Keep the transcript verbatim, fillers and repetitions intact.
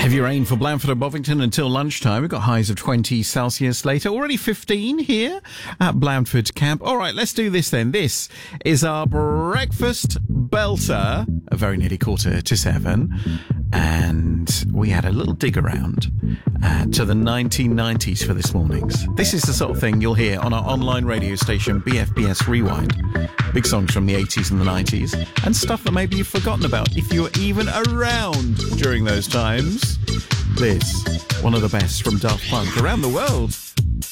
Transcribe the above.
Heavy rain for Blandford and Bovington until lunchtime. We've got highs of twenty Celsius later. Already fifteen here at Blandford Camp. All right, let's do this then. This is our breakfast belter. A very nearly quarter to seven. And we had a little dig around uh, to the nineteen nineties for this morning's. This is the sort of thing you'll hear on our online radio station, B F B S Rewind. Big songs from the eighties and the nineties. And stuff that maybe you've forgotten about if you were even around during those times. This, one of the best from Daft Punk around the world.